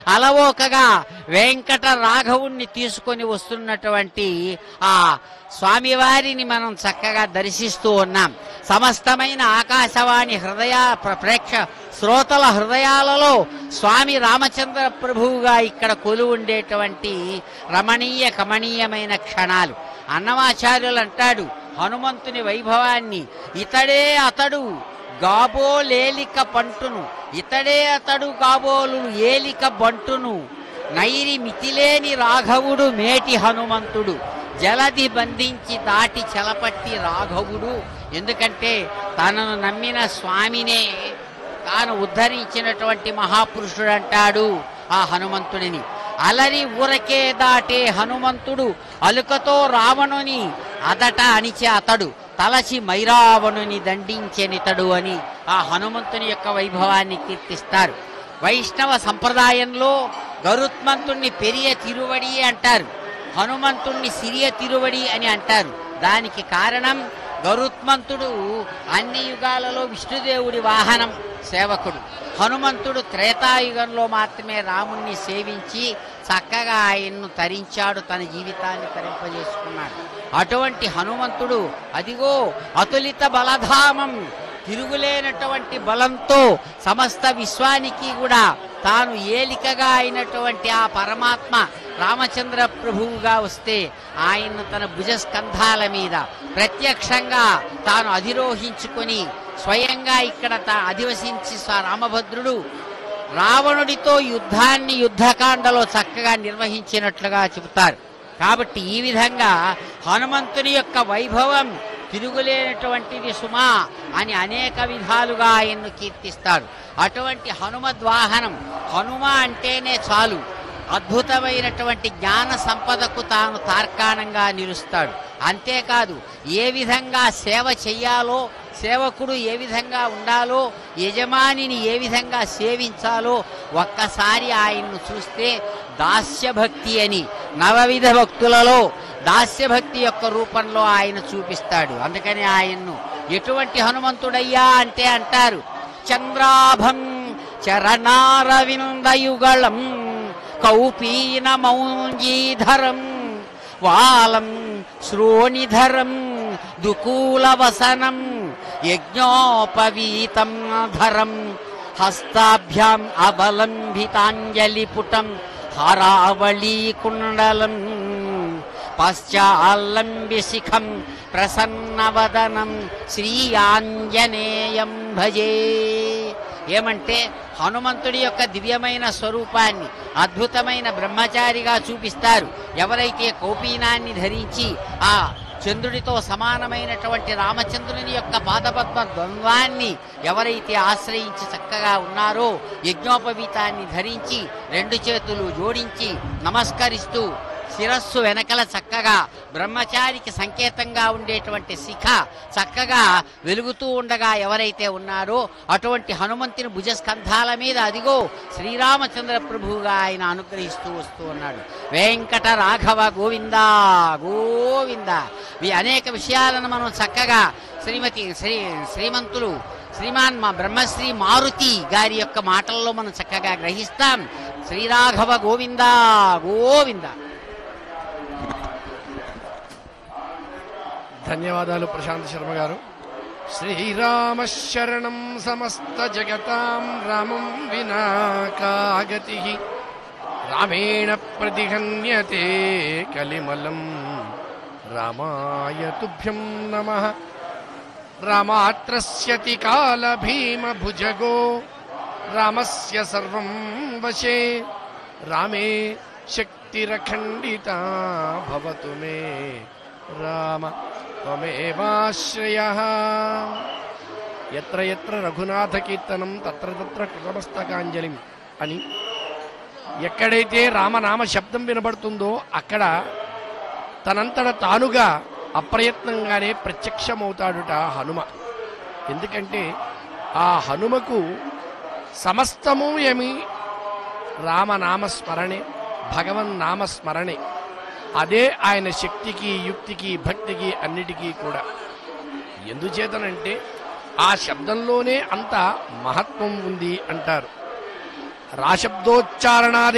అలవోకగా వెంకట రాఘవుణ్ణి తీసుకొని వస్తున్నటువంటి ఆ స్వామివారిని మనం చక్కగా దర్శిస్తూ ఉన్నాం. సమస్తమైన ఆకాశవాణి ప్రేక్ష శ్రోతల హృదయాలలో స్వామి రామచంద్ర ప్రభువుగా ఇక్కడ కొలువుండేటువంటి రమణీయ కమనీయమైన క్షణాలు. అన్నమాచార్యులు అంటాడు హనుమంతుని వైభవాన్ని, ఇతడే అతడు గాబోలేలిక పంటును, ఇతడే అతడు గాబోలు ఏలిక బంటును, నైరి మితిలేని రాఘవుడు మేటి హనుమంతుడు, జలది బంధించి దాటి చెలపట్టి రాఘవుడు. ఎందుకంటే తనను నమ్మిన స్వామినే తాను ఉద్ధరించినటువంటి మహాపురుషుడు అంటాడు ఆ హనుమంతుడిని. అలరి ఊరకే దాటే హనుమంతుడు, అలుకతో రావణుని అదట అనిచే అతడు, తలచి మైరావణుని దండించెనితడు అని ఆ హనుమంతుని యొక్క వైభవాన్ని కీర్తిస్తారు. వైష్ణవ సంప్రదాయంలో గరుత్మంతుణ్ణి పెరియ తిరువడి అంటారు, హనుమంతుణ్ణి సిరియ తిరువడి అని అంటారు. దానికి కారణం గరుత్మంతుడు అన్ని యుగాలలో విష్ణుదేవుడి వాహనం, సేవకుడు. హనుమంతుడు త్రేతాయుగంలో మాత్రమే రాముణ్ణి సేవించి చక్కగా ఆయన్ను తరించాడు, తన జీవితాన్ని తరింపజేసుకున్నాడు. అటువంటి హనుమంతుడు అదిగో అతులిత బలధామం, తిరుగులేనటువంటి బలంతో సమస్త విశ్వానికి కూడా తాను ఏలికగా అయినటువంటి ఆ పరమాత్మ రామచంద్ర ప్రభువుగా వస్తే ఆయన్ను తన భుజస్కంధాల మీద ప్రత్యక్షంగా తాను అధిరోహించుకొని స్వయంగా ఇక్కడ అధివసించి రామభద్రుడు రావణుడితో యుద్ధాన్ని యుద్ధకాండలో చక్కగా నిర్వహించినట్లుగా చెబుతారు. కాబట్టి ఈ విధంగా హనుమంతుని యొక్క వైభవం తిరుగులేనటువంటిది సుమా అని అనేక విధాలుగా ఆయన్ను కీర్తిస్తాడు. అటువంటి హనుమద్వాహనం, హనుమ అంటేనే చాలు అద్భుతమైనటువంటి జ్ఞాన సంపదకు తాను తార్కాణంగా నిలుస్తాడు. అంతేకాదు ఏ విధంగా సేవ చెయ్యాలో, సేవకుడు ఏ విధంగా ఉండాలో, యజమానిని ఏ విధంగా సేవించాలో ఒక్కసారి ఆయన్ను చూస్తే దాస్యభక్తి అని నవవిధ భక్తులలో దాస్యభక్తి యొక్క రూపంలో ఆయన చూపిస్తాడు. అందుకని ఆయన్ను ఎటువంటి హనుమంతుడయ్యా అంటే అంటారు, చంద్రాభం చరణారవిందయుగళం కౌపీన మౌంజీధరం వాలం శ్రోణిధరం దుకూలవసనం యజ్ఞోపవీతం ధరం హస్తాభ్యాం అవలంబితాంజలిపుటం హరావళీ కుండలం పశ్చాల్లంబి శిఖం ప్రసన్నవదనం శ్రీ ఆంజనేయం భజే. ఏమంటే హనుమంతుడి యొక్క దివ్యమైన స్వరూపాన్ని అద్భుతమైన బ్రహ్మచారిగా చూపిస్తారు. ఎవరైతే కౌపీనాన్ని ధరించి ఆ చంద్రుడితో సమానమైనటువంటి రామచంద్రుని యొక్క పాదపద్మ ద్వంద్వాన్ని ఎవరైతే ఆశ్రయించి చక్కగా ఉన్నారో, యజ్ఞోపవీతాన్ని ధరించి రెండు చేతులు జోడించి నమస్కరిస్తూ శిరస్సు వెనకల చక్కగా బ్రహ్మచారికి సంకేతంగా ఉండేటువంటి శిఖ చక్కగా వెలుగుతూ ఉండగా ఎవరైతే ఉన్నారో అటువంటి హనుమంతుని భుజస్కంధాల మీద అదిగో శ్రీరామచంద్ర ప్రభువుగా ఆయన అనుగ్రహిస్తూ వస్తూ ఉన్నాడు. వెంకట రాఘవ గోవిందా గోవింద. ఈ అనేక విషయాలను మనం చక్కగా శ్రీమంతులు శ్రీమాన్ మా బ్రహ్మశ్రీ మారుతి గారి యొక్క మాటల్లో మనం చక్కగా గ్రహిస్తాం. శ్రీరాఘవ గోవిందా గోవింద. ధన్యవాదాలు ప్రశాంత్ శర్మ గారు. శ్రీరామ శరణం సమస్త జగతాం రామం వినా కాగతి రామేణ ప్రతిహన్యతే కలిమలం రామాయ తుభ్యం నమః. రామాత్రస్యతి కాల భీమ భుజగో రామస్య సర్వం వశే రామే శక్తిరఖండితా భవతు మే రామ త్వమేవాశ్రయః. యత్ర యత్ర రఘునాథ కీర్తనం తత్ర తత్ర కృతమస్తకాంజలిం అని ఎక్కడైతే రామనామ శబ్దం వినబడుతుందో అక్కడ తనంతట తానుగా అప్రయత్నంగానే ప్రత్యక్షమవుతాడుట హనుమ. ఎందుకంటే ఆ హనుమకు సమస్తము ఏమి రామనామస్మరణే, భగవన్నామస్మరణే. అదే ఆయన శక్తికి, యుక్తికి, భక్తికి, అన్నిటికీ కూడా. ఎందుచేతనంటే ఆ శబ్దంలోనే అంత మహత్వం ఉంది అంటారు. రాశబ్దోచ్చారణాది